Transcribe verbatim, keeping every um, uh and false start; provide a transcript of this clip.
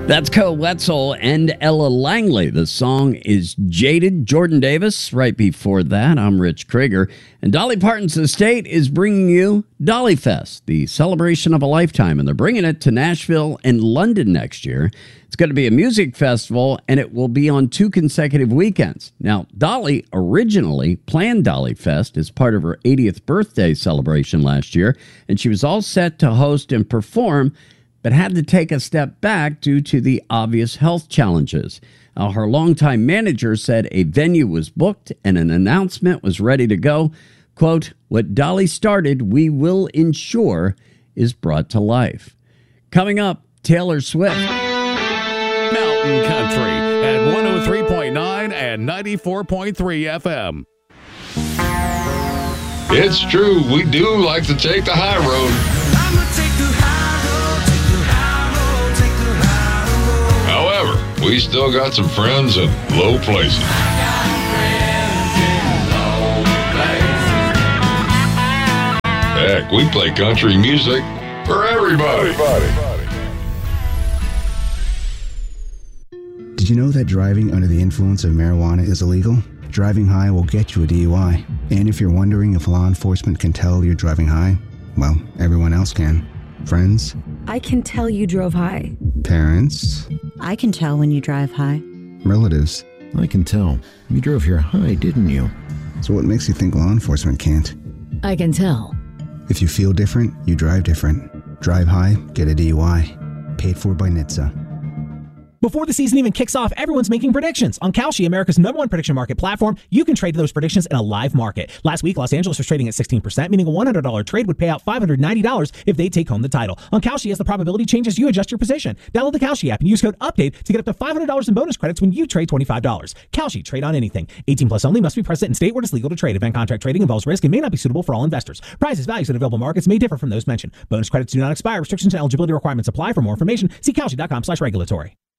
That's Co Wetzel and Ella Langley. The song is Jaded. Jordan Davis. Right before that, I'm Rich Krieger. And Dolly Parton's estate is bringing you Dolly Fest, the celebration of a lifetime. And they're bringing it to Nashville and London next year. It's going to be a music festival, and it will be on two consecutive weekends. Now, Dolly originally planned Dolly Fest as part of her eightieth birthday celebration last year, and she was all set to host and perform, but had to take a step back due to the obvious health challenges. Uh, her longtime manager said a venue was booked and an announcement was ready to go. Quote, "What Dolly started, we will ensure is brought to life." Coming up, Taylor Swift. Mountain Country at one oh three point nine and ninety-four point three F M. It's true, we do like to take the high road. I'ma take the high road, take the high road, take the high road. However, we still got some friends in low places. I got friends in low places. Heck, we play country music for everybody. everybody. Did you know that driving under the influence of marijuana is illegal? Driving high will get you a D U I. And if you're wondering if law enforcement can tell you're driving high, well, everyone else can. Friends? I can tell you drove high. Parents? I can tell when you drive high. Relatives? I can tell. You drove here high, didn't you? So what makes you think law enforcement can't? I can tell. If you feel different, you drive different. Drive high, get a D U I. Paid for by N H T S A. Before the season even kicks off, everyone's making predictions. On Kalshi, America's number one prediction market platform, you can trade those predictions in a live market. Last week, Los Angeles was trading at sixteen percent, meaning a one hundred dollars trade would pay out five hundred ninety dollars if they take home the title. On Kalshi, as the probability changes, you adjust your position. Download the Kalshi app and use code UPDATE to get up to five hundred dollars in bonus credits when you trade twenty-five dollars. Kalshi, trade on anything. eighteen plus only, must be present in state where it is legal to trade. Event contract trading involves risk and may not be suitable for all investors. Prices, values, and available markets may differ from those mentioned. Bonus credits do not expire. Restrictions and eligibility requirements apply. For more information, see Kalshi dot com slash regulatory.